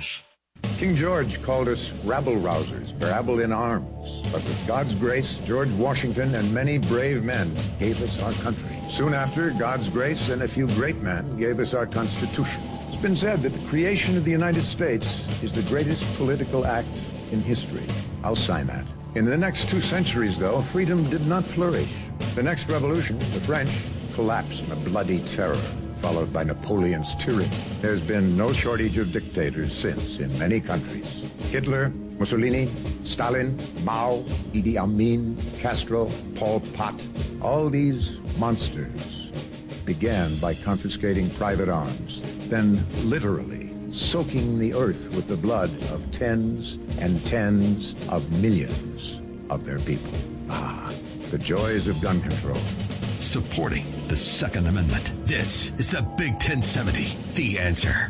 arms. King George called us rabble-rousers, rabble in arms. But with God's grace, George Washington and many brave men gave us our country. Soon after, God's grace and a few great men gave us our Constitution. It's been said that the creation of the United States is the greatest political act in history. I'll sign that. In the next 2 centuries, though, freedom did not flourish. The next revolution, the French, collapsed in a bloody terror, followed by Napoleon's tyranny. There's been no shortage of dictators since in many countries. Hitler, Mussolini, Stalin, Mao, Idi Amin, Castro, Pol Pot. All these monsters began by confiscating private arms, then literally soaking the earth with the blood of tens and tens of millions of their people. Ah, the joys of gun control. Supporting the Second Amendment. This is the Big 1070, The Answer.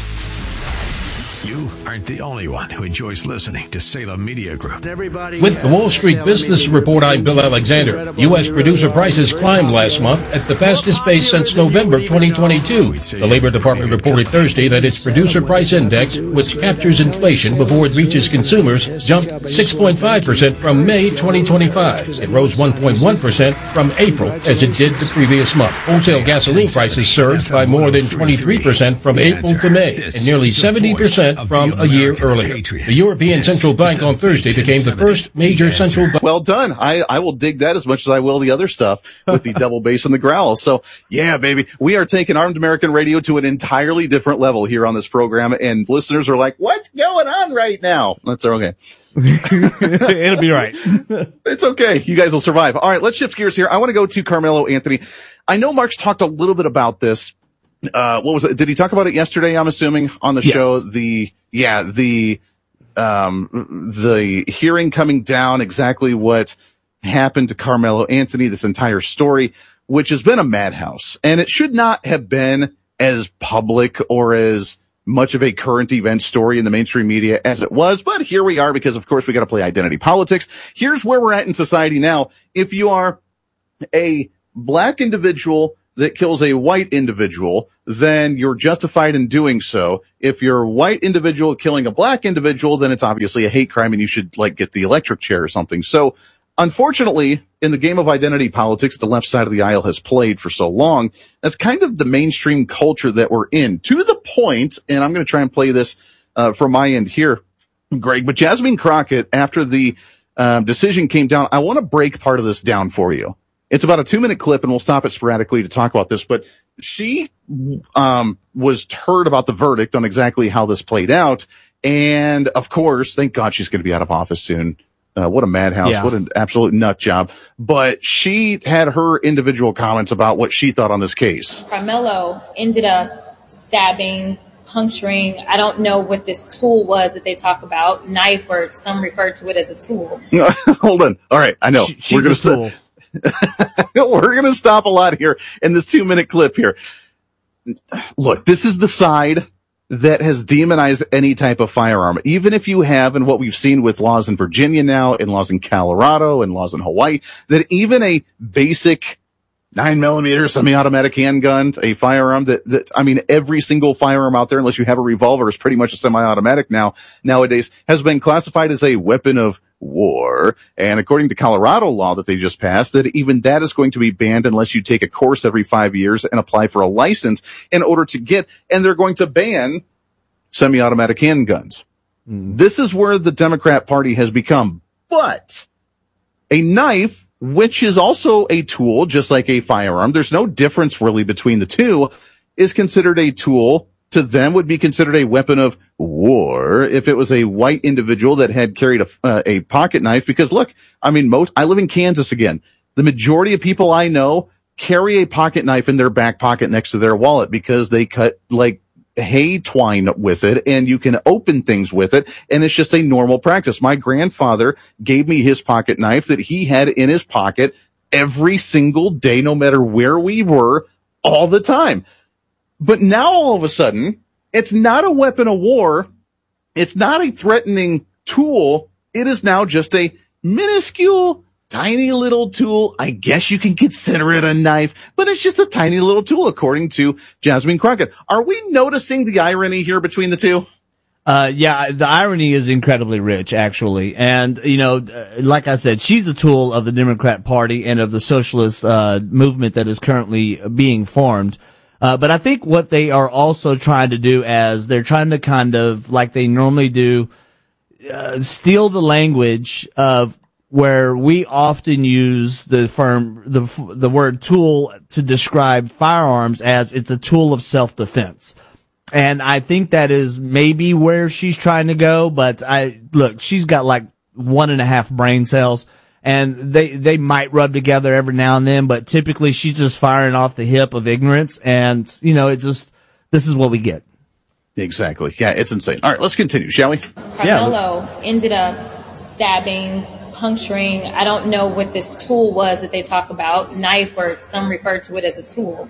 You aren't the only one who enjoys listening to Salem Media Group. With the Wall Street Business Report, I'm Bill Alexander. U.S. producer prices climbed last month at the fastest pace since November 2022. The Labor Department reported Thursday that its producer price index, which captures inflation before it reaches consumers, jumped 6.5% from May 2025. It rose 1.1% from April, as it did the previous month. Wholesale gasoline prices surged by more than 23% from April to May, and nearly 70% from a year earlier. The European Central Bank on Thursday became the first major central bank. Well done. I will dig that as much as I will the other stuff with the double bass and the growl. So yeah, baby, we are taking Armed American Radio to an entirely different level here on this program, and listeners are like, what's going on right now? That's okay. It'll be right. It's okay. You guys will survive. All right, let's shift gears here. I want to go to Carmelo Anthony. I know Mark's talked a little bit about this. What was it? Did he talk about it yesterday? I'm assuming on the show. The hearing coming down, exactly what happened to Carmelo Anthony, this entire story, which has been a madhouse, and it should not have been as public or as much of a current event story in the mainstream media as it was. But here we are, because of course we got to play identity politics. Here's where we're at in society now. If you are a black individual that kills a white individual, then you're justified in doing so. If you're a white individual killing a black individual, then it's obviously a hate crime and you should get the electric chair or something. So unfortunately, in the game of identity politics, the left side of the aisle has played for so long. That's kind of the mainstream culture that we're in, to the point, and I'm going to try and play this from my end here, Greg, but Jasmine Crockett, after the decision came down, I want to break part of this down for you. It's about a 2-minute clip, and we'll stop it sporadically to talk about this, but she was heard about the verdict on exactly how this played out, and of course, thank God she's going to be out of office soon. What a madhouse. Yeah. What an absolute nut job. But she had her individual comments about what she thought on this case. Carmelo ended up stabbing, puncturing. I don't know what this tool was that they talk about, knife, or some refer to it as a tool. Hold on. All right. I know. We're going to we're going to stop a lot here in this 2-minute clip here. Look, this is the side that has demonized any type of firearm, even if you have, and what we've seen with laws in Virginia now, and laws in Colorado, and laws in Hawaii, that even a basic 9mm semi-automatic handgun, a firearm that, I mean, every single firearm out there, unless you have a revolver, is pretty much a semi-automatic nowadays, has been classified as a weapon of war. And according to Colorado law that they just passed, that even that is going to be banned unless you take a course every 5 years and apply for a license in order to get, and they're going to ban semi-automatic handguns. This is where the Democrat Party has become. But a knife, which is also a tool, just like a firearm, there's no difference really between the two, is considered a tool. To them would be considered a weapon of war if it was a white individual that had carried a pocket knife. Because look, I mean, I live in Kansas again. The majority of people I know carry a pocket knife in their back pocket next to their wallet because they cut hay twine with it, and you can open things with it, and it's just a normal practice. My grandfather gave me his pocket knife that he had in his pocket every single day, no matter where we were, all the time. But now all of a sudden, it's not a weapon of war. It's not a threatening tool. It is now just a minuscule, tiny little tool. I guess you can consider it a knife, but it's just a tiny little tool, according to Jasmine Crockett. Are we noticing the irony here between the two? Yeah, the irony is incredibly rich, actually. And, like I said, she's a tool of the Democrat Party and of the socialist movement that is currently being formed. But I think what they are also trying to do as they're trying to kind of, like they normally do, steal the language of where we often use the word tool to describe firearms as it's a tool of self-defense. And I think that is maybe where she's trying to go, but she's got like 1.5 brain cells, and they might rub together every now and then, but typically she's just firing off the hip of ignorance, and, this is what we get. Exactly. Yeah, it's insane. All right, let's continue, shall we? Carmelo ended up stabbing, puncturing, I don't know what this tool was that they talk about, knife, or some refer to it as a tool.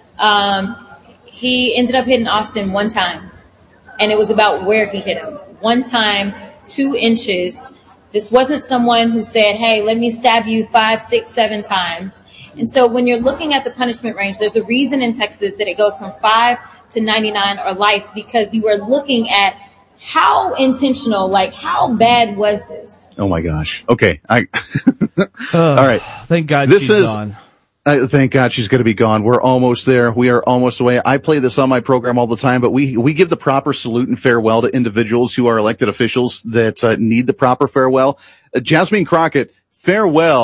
He ended up hitting Austin one time, and it was about where he hit him. One time, 2 inches. This wasn't someone who said, hey, let me stab you 5, 6, 7 times. And so when you're looking at the punishment range, there's a reason in Texas that it goes from 5 to 99 or life, because you are looking at how intentional, like how bad was this? Oh my gosh. Okay. All right. Thank God she's gone. Thank God she's going to be gone. We're almost there. We are almost away. I play this on my program all the time, but we give the proper salute and farewell to individuals who are elected officials that need the proper farewell. Jasmine Crockett, farewell.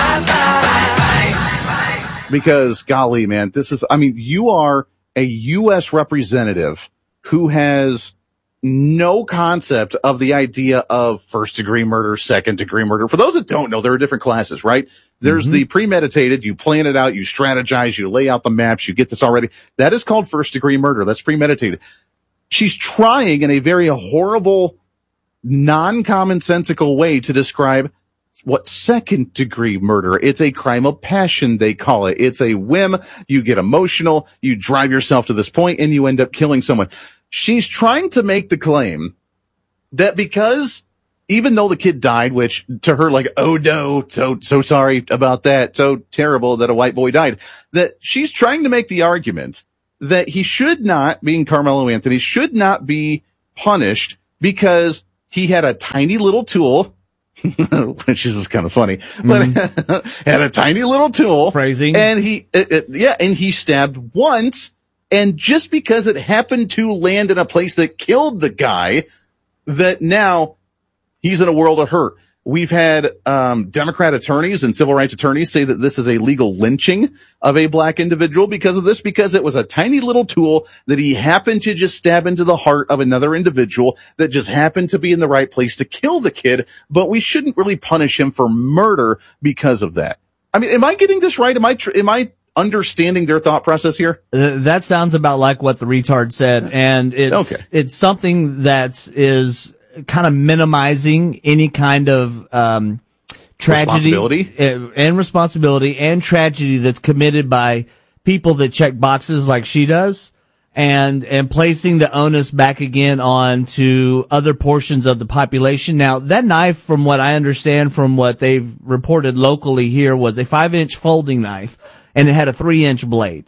Because golly, man, you are a U.S. representative who has no concept of the idea of first degree murder, second degree murder. For those that don't know, there are different classes, right? There's the premeditated, you plan it out, you strategize, you lay out the maps, you get this already. That is called first degree murder. That's premeditated. She's trying in a very horrible, non-commonsensical way to describe what second degree murder. It's a crime of passion, they call it. It's a whim. You get emotional, you drive yourself to this point, and you end up killing someone. She's trying to make the claim that because even though the kid died, which to her, like, oh no, so sorry about that, so terrible that a white boy died, that she's trying to make the argument that he should not, being Carmelo Anthony, should not be punished because he had a tiny little tool, which is kind of funny, but had a tiny little tool. Phrasing. And he stabbed once. And just because it happened to land in a place that killed the guy, that now he's in a world of hurt. We've had Democrat attorneys and civil rights attorneys say that this is a legal lynching of a black individual because of this, because it was a tiny little tool that he happened to just stab into the heart of another individual that just happened to be in the right place to kill the kid. But we shouldn't really punish him for murder because of that. I mean, am I getting this right? Am I understanding their thought process here? That sounds about like what the retard said, and it's something that is kind of minimizing any kind of tragedy responsibility and tragedy that's committed by people that check boxes like she does, and placing the onus back again on to other portions of the population. Now, that knife, from what I understand from what they've reported locally here, was a 5-inch folding knife, and it had a 3-inch blade.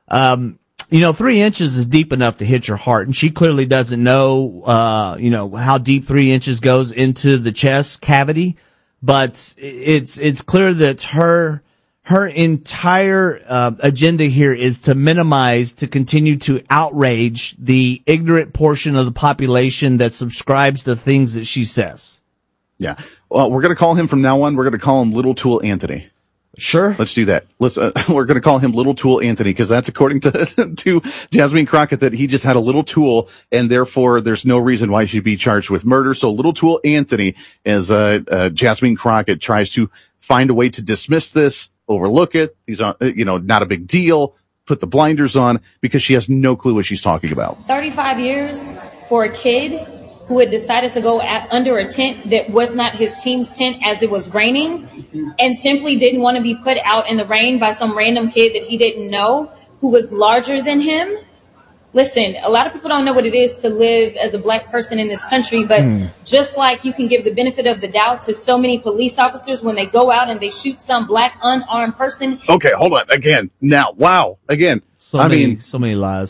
3 inches is deep enough to hit your heart, and she clearly doesn't know, how deep 3 inches goes into the chest cavity. But it's clear that her entire agenda here is to minimize, to continue to outrage the ignorant portion of the population that subscribes to things that she says. Yeah. Well, we're going to call him from now on. We're going to call him Little Tool Anthony. Sure. Let's do that. We're going to call him Little Tool Anthony, because that's according to Jasmine Crockett, that he just had a little tool, and therefore there's no reason why he should be charged with murder. So Little Tool Anthony, as Jasmine Crockett tries to find a way to dismiss this, overlook it. He's not a big deal. Put the blinders on, because she has no clue what she's talking about. 35 years for a kid who had decided to go under a tent that was not his team's tent as it was raining, and simply didn't want to be put out in the rain by some random kid that he didn't know, who was larger than him. Listen, a lot of people don't know what it is to live as a black person in this country, but just like you can give the benefit of the doubt to so many police officers when they go out and they shoot some black unarmed person. Okay, hold on. Again. Now, wow. Again. So many lies.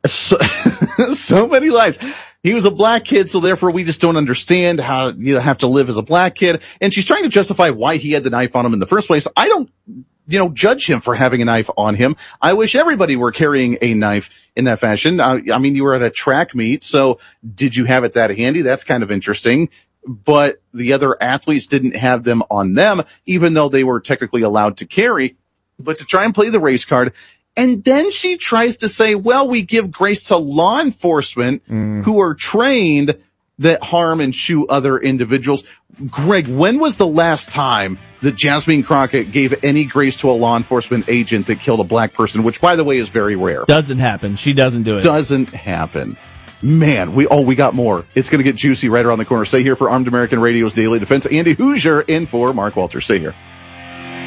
So many lies. He was a black kid, so therefore we just don't understand how you have to live as a black kid. And she's trying to justify why he had the knife on him in the first place. I don't, judge him for having a knife on him. I wish everybody were carrying a knife in that fashion. I mean, you were at a track meet, so did you have it that handy? That's kind of interesting. But the other athletes didn't have them on them, even though they were technically allowed to carry. But to try and play the race card. And then she tries to say, well, we give grace to law enforcement who are trained that harm and shoot other individuals. Greg, when was the last time that Jasmine Crockett gave any grace to a law enforcement agent that killed a black person, which, by the way, is very rare? Doesn't happen. She doesn't do it. Doesn't happen. Man, we got more. It's going to get juicy right around the corner. Stay here for Armed American Radio's Daily Defense. Andy Hoosier in for Mark Walters. Stay here.